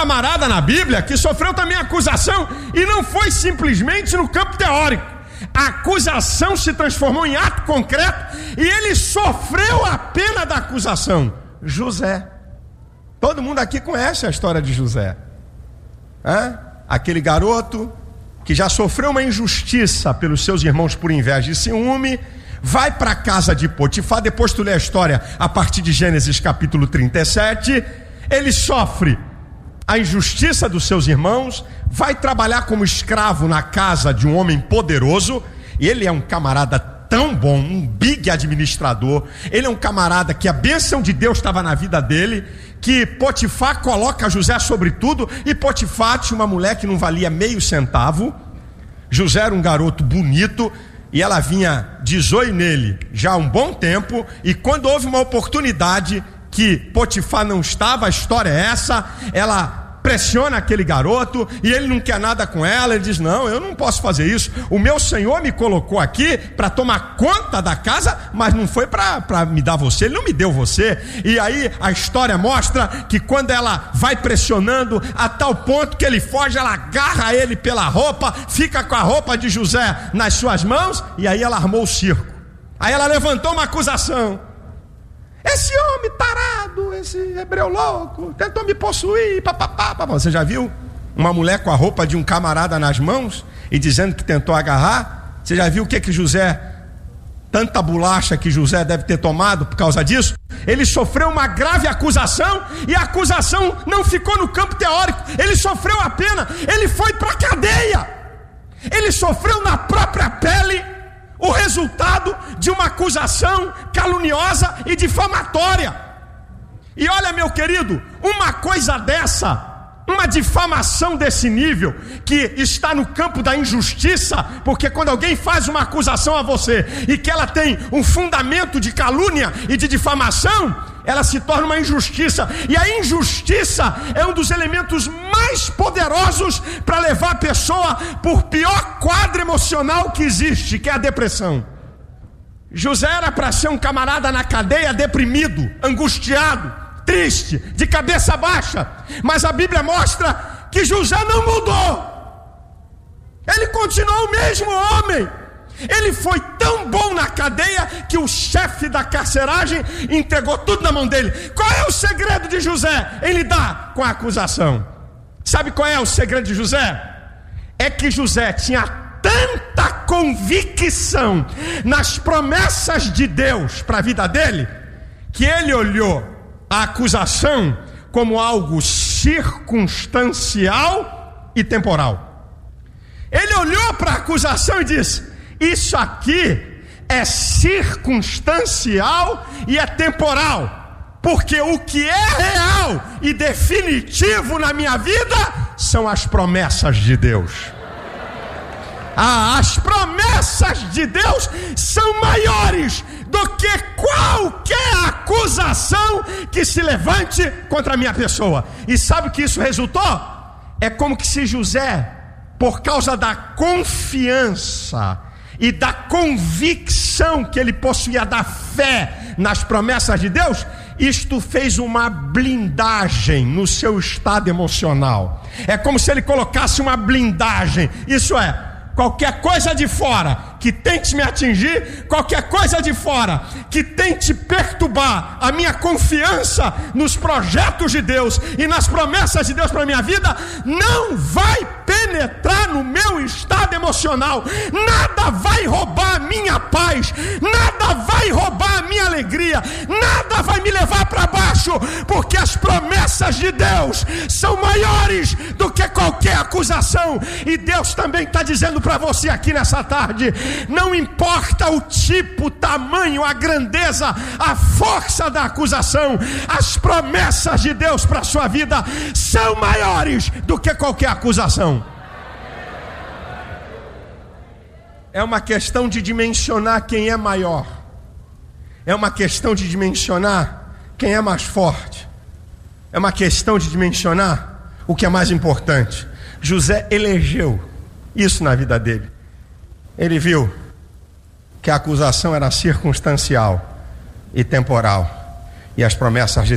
camarada na Bíblia que sofreu também acusação, e não foi simplesmente no campo teórico. A acusação se transformou em ato concreto e ele sofreu a pena da acusação. José. Todo mundo aqui conhece a história de José. Aquele garoto que já sofreu uma injustiça pelos seus irmãos por inveja e ciúme, vai para a casa de Potifar. Depois tu lê a história a partir de Gênesis capítulo 37. Ele sofre a injustiça dos seus irmãos, vai trabalhar como escravo na casa de um homem poderoso, e ele é um camarada tão bom, um big administrador. Ele é um camarada que a bênção de Deus estava na vida dele, que Potifar coloca José sobre tudo, e Potifar tinha uma mulher que não valia meio centavo. José era um garoto bonito, e ela vinha de zóio nele já há um bom tempo, e quando houve uma oportunidade que Potifar não estava, a história é essa, ela pressiona aquele garoto, e ele não quer nada com ela. Ele diz: não, eu não posso fazer isso, o meu senhor me colocou aqui para tomar conta da casa, mas não foi para me dar você, ele não me deu você. E aí a história mostra que quando ela vai pressionando a tal ponto que ele foge, ela agarra ele pela roupa, fica com a roupa de José nas suas mãos, e aí ela armou o circo. Aí ela levantou uma acusação: esse homem tarado, esse hebreu louco, tentou me possuir, papapá. Você já viu uma mulher com a roupa de um camarada nas mãos e dizendo que tentou agarrar? Você já viu o que José, tanta bolacha que José deve ter tomado por causa disso? Ele sofreu uma grave acusação, e a acusação não ficou no campo teórico. Ele sofreu a pena, ele foi para a cadeia. Ele sofreu na própria pele o resultado de uma acusação caluniosa e difamatória. E olha, meu querido, uma coisa dessa, uma difamação desse nível, que está no campo da injustiça, porque quando alguém faz uma acusação a você e que ela tem um fundamento de calúnia e de difamação, ela se torna uma injustiça. E a injustiça é um dos elementos mais poderosos para levar a pessoa por pior quadro emocional que existe, que é a depressão. José era para ser um camarada na cadeia deprimido, angustiado, triste, de cabeça baixa, mas a Bíblia mostra que José não mudou. Ele continuou o mesmo homem. Ele foi tão bom na cadeia que o chefe da carceragem entregou tudo na mão dele. Qual é o segredo de José em lidar com a acusação? Sabe qual é o segredo de José? É que José tinha tanta convicção nas promessas de Deus para a vida dele, que ele olhou a acusação como algo circunstancial e temporal. Ele olhou para a acusação e disse: isso aqui é circunstancial e é temporal, porque o que é real e definitivo na minha vida são as promessas de Deus. As promessas de Deus são maiores do que qualquer acusação que se levante contra a minha pessoa. E sabe o que isso resultou? É como que se José, por causa da confiança e da convicção que ele possuía, da fé nas promessas de Deus, isto fez uma blindagem no seu estado emocional. É como se ele colocasse uma blindagem, isso é, qualquer coisa de fora que tente me atingir, qualquer coisa de fora que tente perturbar a minha confiança nos projetos de Deus e nas promessas de Deus para a minha vida, não vai penetrar no meu estado emocional. Nada vai roubar a minha paz, nada vai roubar a minha alegria, nada vai me levar para baixo, porque as promessas de Deus são maiores do que qualquer acusação. E Deus também está dizendo para você aqui nessa tarde: não importa o tipo, o tamanho, a grandeza, a força da acusação, as promessas de Deus para a sua vida são maiores do que qualquer acusação. É uma questão de dimensionar quem é maior, é uma questão de dimensionar quem é mais forte, é uma questão de dimensionar o que é mais importante. José elegeu isso na vida dele. Ele viu que a acusação era circunstancial e temporal, e as promessas de